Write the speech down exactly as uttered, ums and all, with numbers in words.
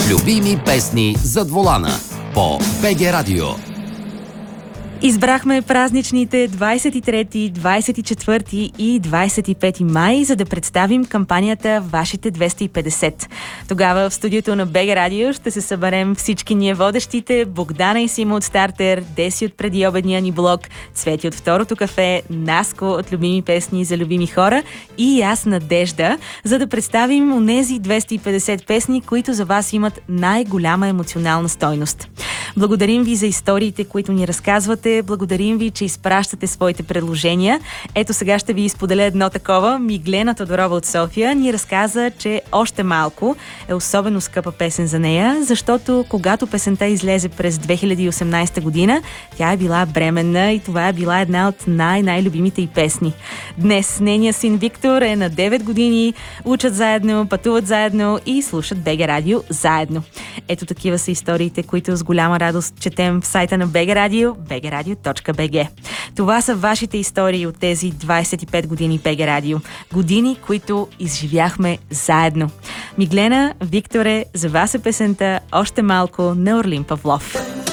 Любими песни зад волана по БГ Радио. Избрахме празничните двадесет и трети, двадесет и четвърти и двадесет и пети май, за да представим кампанията Вашите двеста и петдесет. Тогава в студиото на БГ Радио ще се съберем всички ние водещите: Богдана и Сима от Стартер, Деси от предиобедния ни блок, Цвети от Второто кафе, Наско от Любими песни за любими хора и аз, Надежда, за да представим онези двеста и петдесет песни, които за вас имат най-голяма емоционална стойност. Благодарим ви за историите, които ни разказвате. Благодарим ви, че изпращате своите предложения. Ето сега ще ви изподеля едно такова. Миглена Тодорова от София ни разказа, че Още малко е особено скъпа песен за нея, защото когато песента излезе през две хиляди и осемнадесета година, тя е била бременна и това е била една от най-най-любимите й песни. Днес нейният син Виктор е на девет години, учат заедно, пътуват заедно и слушат БГ Радио заедно. Ето такива са историите, които с голяма радост четем в сайта на БГ Радио, би джи радио точка би джи. Това са вашите истории от тези двадесет и пет години БГ Радио. Години, които изживяхме заедно. Миглена, Викторе, за вас е песента Още малко на Орлин Павлов.